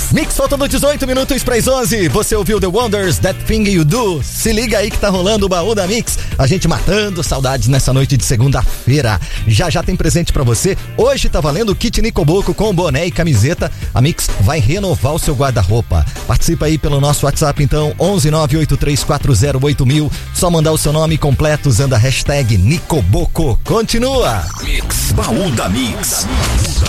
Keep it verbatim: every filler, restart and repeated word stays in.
Mix, faltando dezoito minutos para as onze. Você ouviu The Wonders, That Thing You Do? Se liga aí que tá rolando o baú da Mix. A gente matando saudades nessa noite de segunda-feira. Já já tem presente para você. Hoje tá valendo o kit Nicoboco com boné e camiseta. A Mix vai renovar o seu guarda-roupa. Participa aí pelo nosso WhatsApp, então, onze nove oito três quatro zero oito mil. Só mandar o seu nome completo usando a hashtag Nicoboco. Continua! Mix, baú da Mix.